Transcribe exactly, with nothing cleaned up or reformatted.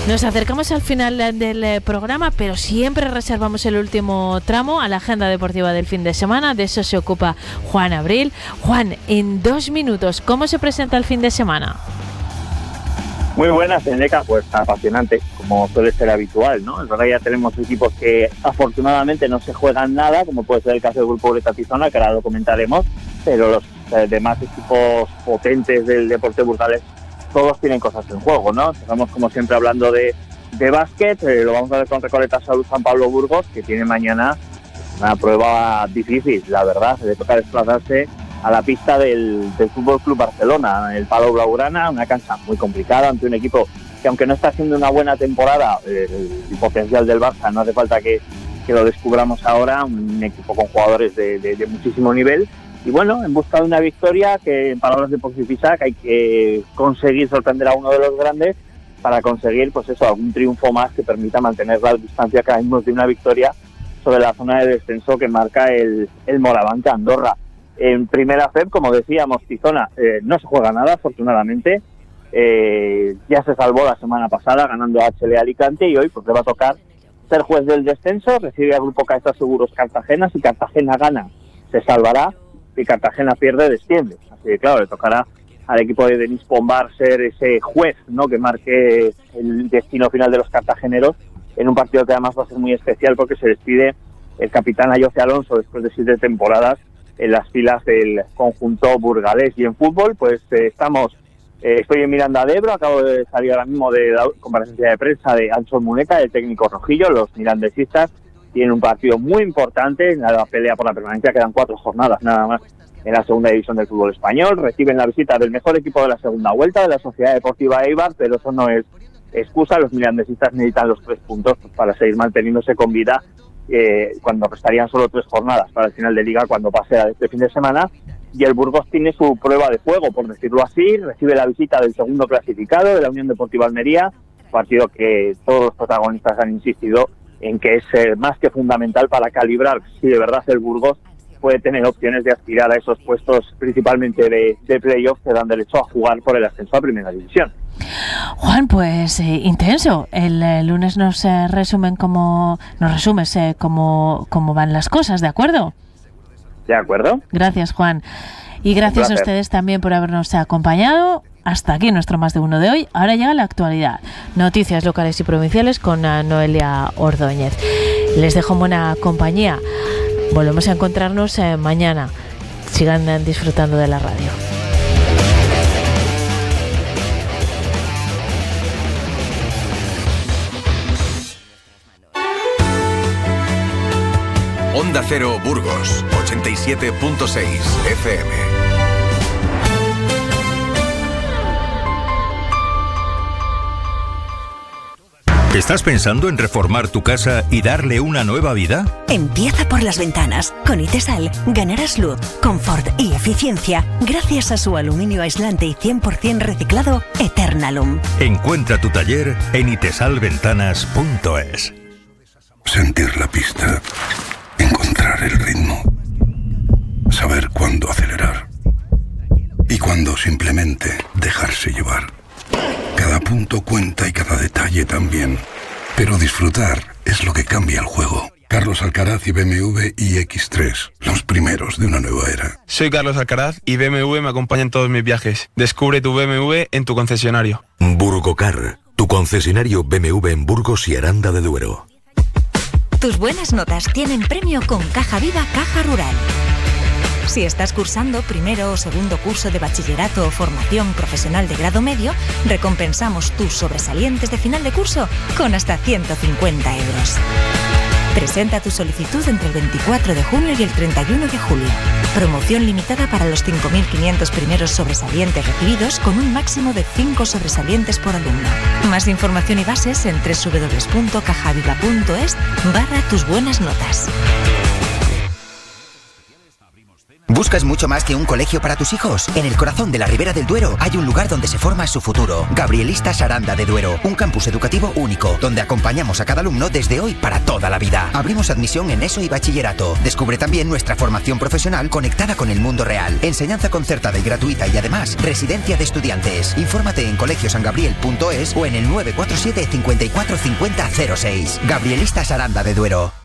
Nos acercamos al final del programa, pero siempre reservamos el último tramo a la agenda deportiva del fin de semana. De eso se ocupa Juan Abril. Juan, en dos minutos, ¿cómo se presenta el fin de semana? Muy buenas, Eneca, pues apasionante, como suele ser habitual, ¿no? Es verdad que ya tenemos equipos que afortunadamente no se juegan nada, como puede ser el caso del Grupo Greta Tizona, que ahora lo comentaremos, pero los eh, demás equipos potentes del Deporte Burgales todos tienen cosas en juego, ¿no? Estamos como siempre hablando de, de básquet, eh, lo vamos a ver con Recoleta Salud San Pablo Burgos, que tiene mañana una prueba difícil, la verdad, le toca desplazarse a la pista del, del Fútbol Club Barcelona, el Palau Blaugrana, una cancha muy complicada ante un equipo que, aunque no está haciendo una buena temporada, eh, el potencial del Barça no hace falta que, que lo descubramos ahora, un equipo con jugadores de, de, de muchísimo nivel. Y bueno, en busca de una victoria que, en palabras de Pozifisac, hay que conseguir sorprender a uno de los grandes para conseguir, pues eso, algún triunfo más que permita mantener la distancia que hay de una victoria sobre la zona de descenso que marca el, el Morabanca Andorra. En primera F E B, como decíamos, Tizona eh, no se juega nada, afortunadamente. Eh, ya se salvó la semana pasada ganando a H L Alicante y hoy pues le va a tocar ser juez del descenso, recibe al Grupo Caixa Seguros Cartagena. Si Cartagena gana, se salvará. Si Cartagena pierde, desciende. Así que claro, le tocará al equipo de Denis Pombar ser ese juez, ¿no?, que marque el destino final de los cartageneros en un partido que además va a ser muy especial porque se despide el capitán Ayoce Alonso después de siete temporadas en las filas del conjunto burgalés. Y en fútbol, pues eh, estamos, eh, estoy en Miranda de Ebro, acabo de salir ahora mismo de la comparecencia de prensa de Anchor Muneca, el técnico rojillo. Los mirandesistas tienen un partido muy importante en la pelea por la permanencia, quedan cuatro jornadas nada más en la segunda división del fútbol español. Reciben la visita del mejor equipo de la segunda vuelta, de la Sociedad Deportiva Eibar, pero eso no es excusa. Los mirandesistas necesitan los tres puntos pues, para seguir manteniéndose con vida eh, cuando restarían solo tres jornadas para el final de liga cuando pase a este fin de semana. Y el Burgos tiene su prueba de fuego, por decirlo así, recibe la visita del segundo clasificado, de la Unión Deportiva Almería, partido que todos los protagonistas han insistido en que es eh, más que fundamental para calibrar si de verdad el Burgos puede tener opciones de aspirar a esos puestos principalmente de, de playoff que dan derecho a jugar por el ascenso a Primera División. Juan, pues eh, intenso. El eh, lunes nos eh, resumen cómo, nos resumes eh, cómo, cómo van las cosas, ¿de acuerdo? De acuerdo. Gracias, Juan. Y gracias a ustedes también por habernos acompañado. Hasta aquí nuestro Más de Uno de hoy. Ahora llega la actualidad. Noticias locales y provinciales con Noelia Ordóñez. Les dejo en buena compañía. Volvemos a encontrarnos eh, mañana. Sigan eh, disfrutando de la radio. Onda Cero Burgos, ochenta y siete punto seis F M. ¿Estás pensando en reformar tu casa y darle una nueva vida? Empieza por las ventanas. Con Itesal ganarás luz, confort y eficiencia gracias a su aluminio aislante y cien por ciento reciclado Eternalum. Encuentra tu taller en itesal ventanas punto es. Sentir la pista, encontrar el ritmo, saber cuándo acelerar y cuándo simplemente dejarse llevar. Cada punto cuenta y cada detalle también, pero disfrutar es lo que cambia el juego. Carlos Alcaraz y B M W i X tres, los primeros de una nueva era. Soy Carlos Alcaraz y B M W me acompaña en todos mis viajes. Descubre tu B M W en tu concesionario. Burgocar, tu concesionario B M W en Burgos y Aranda de Duero. Tus buenas notas tienen premio con Caja Viva Caja Rural. Si estás cursando primero o segundo curso de bachillerato o formación profesional de grado medio, recompensamos tus sobresalientes de final de curso con hasta ciento cincuenta euros. Presenta tu solicitud entre el veinticuatro de junio y el treinta y uno de julio. Promoción limitada para los cinco mil quinientos primeros sobresalientes recibidos con un máximo de cinco sobresalientes por alumno. Más información y bases en doble u doble u doble u punto cajaviva punto es barra tus buenas notas. ¿Buscas mucho más que un colegio para tus hijos? En el corazón de la Ribera del Duero hay un lugar donde se forma su futuro. Gabrielistas Aranda de Duero, un campus educativo único, donde acompañamos a cada alumno desde hoy para toda la vida. Abrimos admisión en ESO y bachillerato. Descubre también nuestra formación profesional conectada con el mundo real. Enseñanza concertada y gratuita y además residencia de estudiantes. Infórmate en colegio san gabriel punto es o en el nueve cuatro siete, cincuenta y cuatro cincuenta cero seis. Gabrielistas Aranda de Duero.